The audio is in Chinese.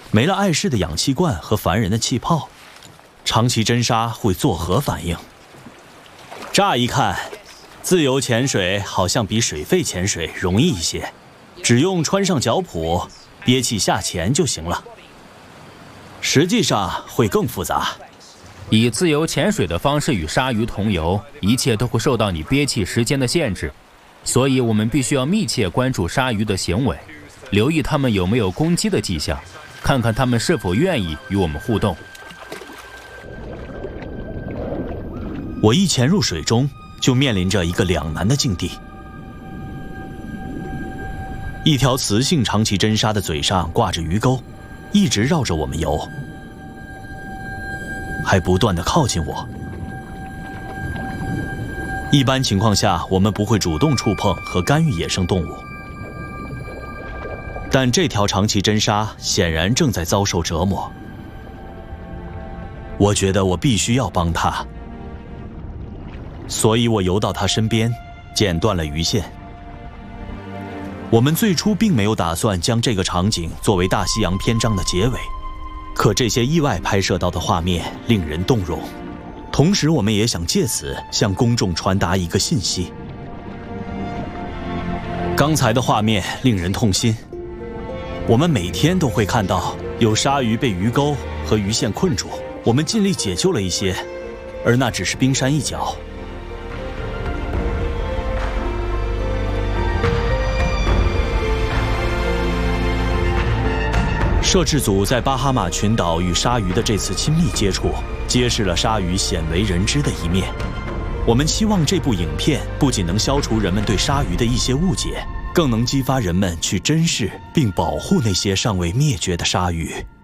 没了碍事的氧气罐和烦人的气泡，长鳍真鲨会作何反应？乍一看，自由潜水好像比水肺潜水容易一些，只用穿上脚蹼，憋气下潜就行了。实际上会更复杂。 以自由潜水的方式与鲨鱼同游，一切都会受到你憋气时间的限制，所以我们必须要密切关注鲨鱼的行为，留意它们有没有攻击的迹象，看看它们是否愿意与我们互动。 我一潜入水中，就面临着一个两难的境地。一条雌性长鳍真鲨的嘴上挂着鱼钩，一直绕着我们游，还不断地靠近我。一般情况下，我们不会主动触碰和干预野生动物，但这条长鳍真鲨显然正在遭受折磨。我觉得我必须要帮它，所以我游到它身边，剪断了鱼线。我们最初并没有打算将这个场景作为大西洋篇章的结尾，可这些意外拍摄到的画面令人动容，同时我们也想借此向公众传达一个信息。刚才的画面令人痛心，我们每天都会看到有鲨鱼被鱼钩和鱼线困住，我们尽力解救了一些，而那只是冰山一角。摄制组在巴哈马群岛与鲨鱼的这次亲密接触，揭示了鲨鱼鲜为人知的一面。我们期望这部影片不仅能消除人们对鲨鱼的一些误解，更能激发人们去珍视并保护那些尚未灭绝的鲨鱼。